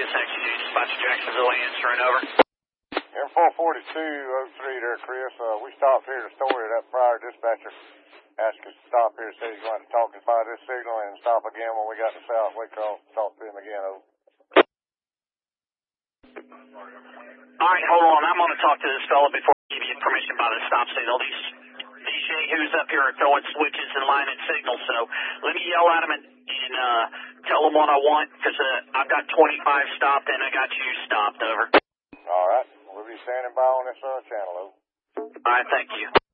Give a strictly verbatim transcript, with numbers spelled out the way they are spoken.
Chris, Action News, Dispatcher Jacksonville, answering over. M four forty-two oh three there, Chris. Uh, we stopped here to Story. That prior dispatcher asked us to stop here, said he's going to talk and fire this signal and stop again when we got to South. We called, talked to him again. Over. All right, hold on. I'm going to talk to this fellow before I give you permission by the stop signal. These D J who's up here are throwing switches and lining signals, so let me yell at him and, and uh, tell him what I want, because uh, I've got twenty-five stopped and I got you stopped. Over. All right. We'll be standing by on this uh, channel. Over. All right, thank you.